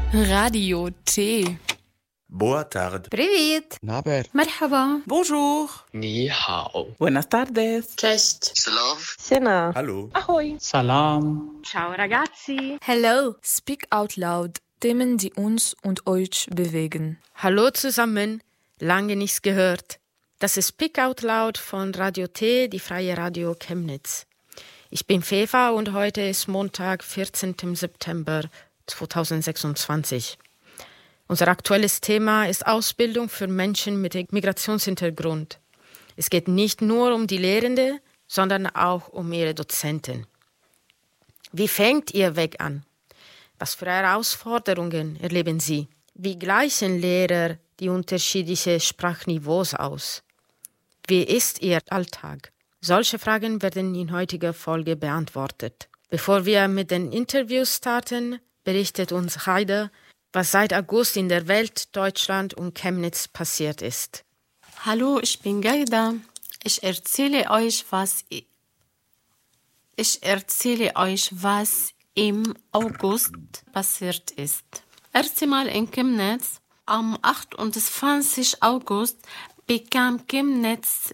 Radio T. Boa tarde. Привет. Naber. مرحبا. Bonjour. Ni hao. Buenas tardes. Cześć. Sena. Hallo. Ahoi. Salam. Ciao ragazzi. Hello. Speak out loud. Themen, die uns und euch bewegen. Hallo zusammen. Lange nichts gehört. Das ist Speak Out Loud von Radio T, die Freie Radio Chemnitz. Ich bin Feva und heute ist Montag, 14. September 2026. Unser aktuelles Thema ist Ausbildung für Menschen mit Migrationshintergrund. Es geht nicht nur um die Lehrende, sondern auch um ihre Dozenten. Wie fängt Ihr Weg an? Was für Herausforderungen erleben Sie? Wie gleichen Lehrer die unterschiedlichen Sprachniveaus aus? Wie ist Ihr Alltag? Solche Fragen werden in heutiger Folge beantwortet. Bevor wir mit den Interviews starten, berichtet uns Heide, was seit August in der Welt, Deutschland und Chemnitz passiert ist. Hallo, ich bin Gaida. Ich erzähle euch, was im August passiert ist. Erst einmal in Chemnitz. Am 28. August bekam Chemnitz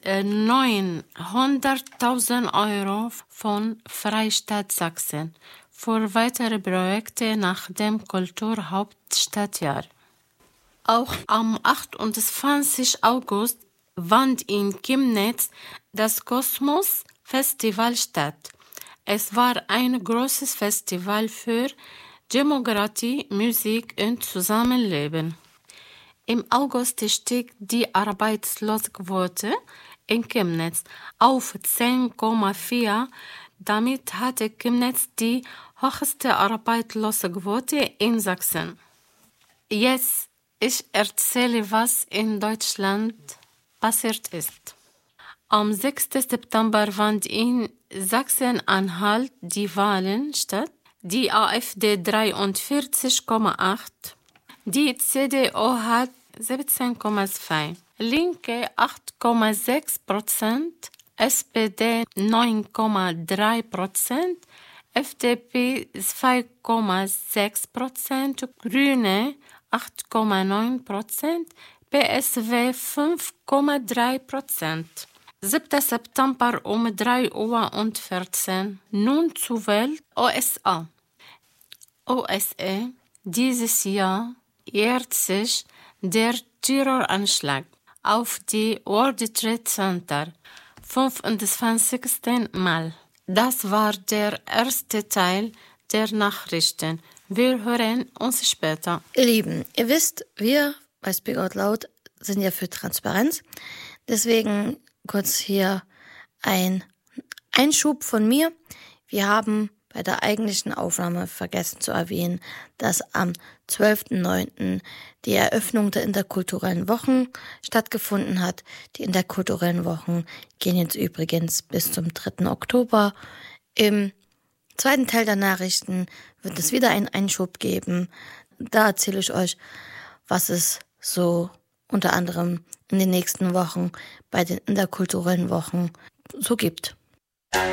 900.000 Euro von Freistaat Sachsen für weitere Projekte nach dem Kulturhauptstadtjahr. Auch am 28. August fand in Chemnitz das Kosmos Festival statt. Es war ein großes Festival für Demokratie, Musik und Zusammenleben. Im August stieg die Arbeitslosenquote in Chemnitz auf 10,4. Damit hatte Chemnitz die höchste Arbeitslosenquote in Sachsen. Jetzt ich erzähle, was in Deutschland passiert ist. Am 6. September fand in Sachsen-Anhalt die Wahlen statt. Die AfD 43,8%, die CDU hat 17,2%, Linke 8,6%, SPD 9,3%, FDP 2,6%, Grüne 8,9%, PSW 5,3%. 7. September um 3:14 Uhr. Nun zur Welt OSA. OSA, dieses Jahr jährt sich der Terroranschlag auf die World Trade Center 25. Mal. Das war der erste Teil der Nachrichten. Wir hören uns später. Ihr Lieben, ihr wisst, wir bei Speak Out Loud sind ja für Transparenz. Deswegen kurz hier ein Einschub von mir. Wir haben bei der eigentlichen Aufnahme vergessen zu erwähnen, dass am 12.09. die Eröffnung der interkulturellen Wochen stattgefunden hat. Die interkulturellen Wochen gehen jetzt übrigens bis zum 3. Oktober. Im zweiten Teil der Nachrichten wird es wieder einen Einschub geben. Da erzähle ich euch, was es so unter anderem in den nächsten Wochen bei den interkulturellen Wochen so gibt.